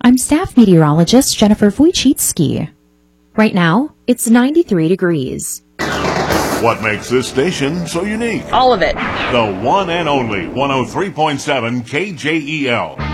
I'm staff meteorologist Jennifer Wojcicki. Right now, it's 93 degrees. What makes this station so unique? All of it. The one and only 103.7 KJEL.